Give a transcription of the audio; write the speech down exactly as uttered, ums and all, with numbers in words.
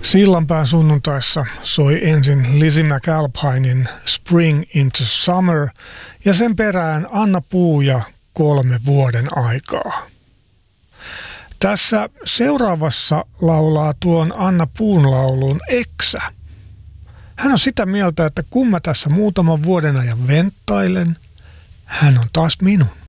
Sillanpään sunnuntaissa soi ensin Lizzie McAlpinin Spring into Summer ja sen perään Anna Puu ja Kolme vuoden aikaa. Tässä seuraavassa laulaa tuon Anna Puun laulun Eksä. Hän on sitä mieltä, että kun mä tässä muutaman vuoden ajan venttailen, hän on taas minun.